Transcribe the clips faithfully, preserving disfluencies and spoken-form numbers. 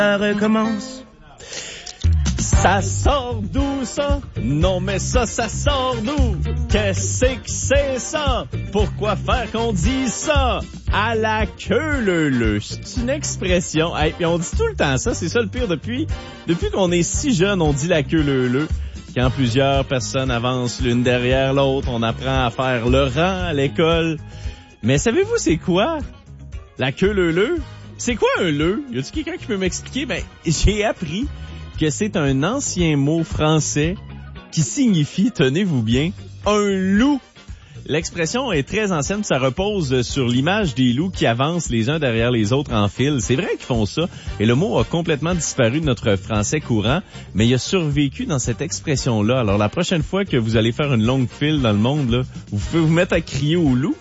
Ça recommence. Ça sort d'où ça? Non mais ça, ça sort d'où? Qu'est-ce que c'est ça? Pourquoi faire qu'on dit ça? À la queue leu-leu. C'est une expression. Hey, puis on dit tout le temps ça, c'est ça le pire depuis, depuis qu'on est si jeune, on dit la queue leu-leu. Quand plusieurs personnes avancent l'une derrière l'autre, on apprend à faire le rang à l'école. Mais savez-vous c'est quoi? La queue leu-leu? C'est quoi un leu? Y a-t-il quelqu'un qui peut m'expliquer? Ben, j'ai appris que c'est un ancien mot français qui signifie, tenez-vous bien, un loup. L'expression est très ancienne, ça repose sur l'image des loups qui avancent les uns derrière les autres en file. C'est vrai qu'ils font ça, et le mot a complètement disparu de notre français courant, mais il a survécu dans cette expression-là. Alors la prochaine fois que vous allez faire une longue file dans le monde, là, vous pouvez vous mettre à crier au loup.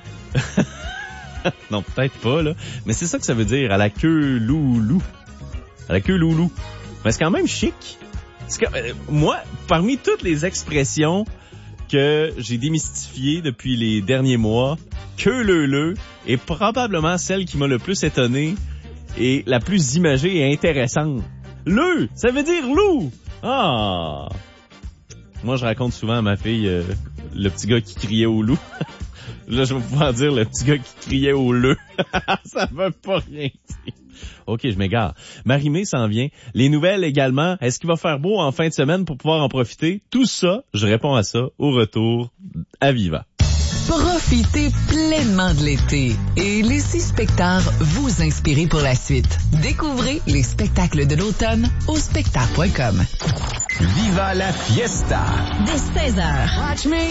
Non, peut-être pas, là. Mais c'est ça que ça veut dire, à la queue loulou. À la queue loulou. Mais c'est quand même chic. C'est que, euh, moi, parmi toutes les expressions que j'ai démystifiées depuis les derniers mois, queue leu-leu est probablement celle qui m'a le plus étonné et la plus imagée et intéressante. Leu, ça veut dire loup. Ah! Moi, je raconte souvent à ma fille euh, le petit gars qui criait au loup. Là, je vais pouvoir dire le petit gars qui criait au leu. Ça veut pas rien dire. OK, je m'égare. Marie-Mé s'en vient. Les nouvelles également. Est-ce qu'il va faire beau en fin de semaine pour pouvoir en profiter? Tout ça, je réponds à ça au retour à Viva. Profitez pleinement de l'été et laissez Spectar vous inspirer pour la suite. Découvrez les spectacles de l'automne au spectar point com. Viva la fiesta! Dès seize heures. Watch me.